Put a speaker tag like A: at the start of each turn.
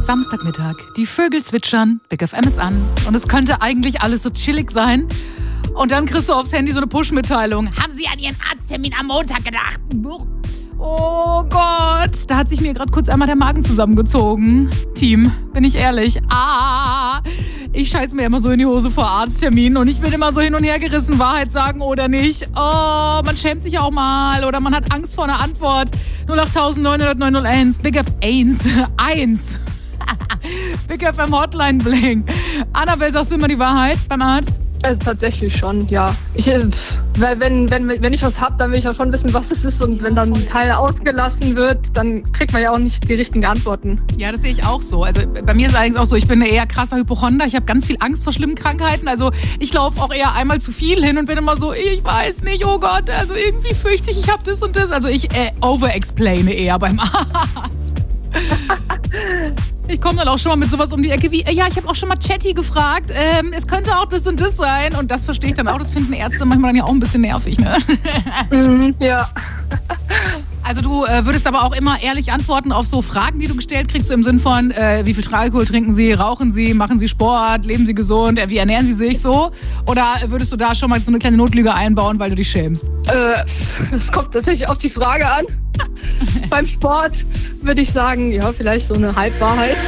A: Samstagmittag, die Vögel zwitschern, Big FM ist an und es könnte eigentlich alles so chillig sein. Und dann kriegst du aufs Handy so eine Push-Mitteilung. Haben Sie an Ihren Arzttermin am Montag gedacht? Oh Gott, da hat sich mir gerade kurz einmal der Magen zusammengezogen. Team, bin ich ehrlich. Ich scheiß mir immer so in die Hose vor Arztterminen und ich bin immer so hin und her gerissen, Wahrheit sagen oder nicht. Oh, man schämt sich auch mal oder man hat Angst vor einer Antwort. 08900 Big F 1. Big FM Hotline Bling. Annabelle, sagst du immer die Wahrheit beim Arzt?
B: Also tatsächlich schon, ja. Wenn ich was hab, dann will ich auch schon wissen, was es ist. Und wenn dann ein Teil ausgelassen wird, dann kriegt man ja auch nicht die richtigen Antworten.
A: Ja, das sehe ich auch so. Also bei mir ist es allerdings auch so, ich bin ein eher krasser Hypochonder. Ich habe ganz viel Angst vor schlimmen Krankheiten. Also ich laufe auch eher einmal zu viel hin und bin immer so, ich weiß nicht, oh Gott, also irgendwie fürchte ich habe das und das. Also ich overexplaine eher beim Arzt. Ich komme dann auch schon mal mit sowas um die Ecke wie, ja, ich habe auch schon mal Chatty gefragt, es könnte auch das und das sein. Und das verstehe ich dann auch, das finden Ärzte manchmal dann ja auch ein bisschen nervig, ne?
B: Ja.
A: Also du würdest aber auch immer ehrlich antworten auf so Fragen, die du gestellt kriegst, so im Sinn von, wie viel Alkohol trinken Sie, rauchen Sie, machen Sie Sport, leben Sie gesund, wie ernähren Sie sich so? Oder würdest du da schon mal so eine kleine Notlüge einbauen, weil du dich schämst?
B: Das kommt tatsächlich auf die Frage an. Beim Sport würde ich sagen, ja, vielleicht so eine Halbwahrheit.